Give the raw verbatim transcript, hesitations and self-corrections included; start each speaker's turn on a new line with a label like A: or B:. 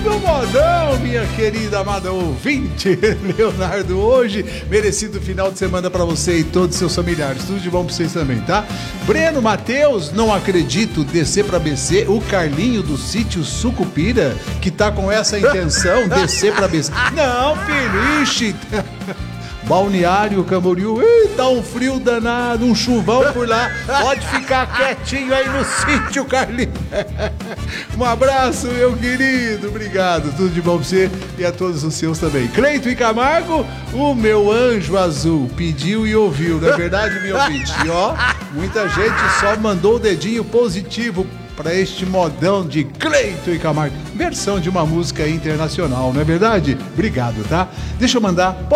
A: no modão, minha querida amada ouvinte. Leonardo, hoje, merecido final de semana pra você e todos os seus familiares. Tudo de bom pra vocês também, tá? Breno, Matheus, não acredito, descer pra B C. O Carlinho do sítio Sucupira, que tá com essa intenção, descer pra B C. Não, filho, ixi... Balneário Camboriú, ih, tá um frio danado, um chuvão por lá. Pode ficar quietinho aí no sítio, Carlinhos. Um abraço, meu querido. Obrigado. Tudo de bom pra você e a todos os seus também. Cleito e Camargo, o meu anjo azul pediu e ouviu, não é verdade, meu ouvinte? E ó, muita gente só mandou o dedinho positivo para este modão de Cleito e Camargo. Versão de uma música internacional, não é verdade? Obrigado, tá? Deixa eu mandar...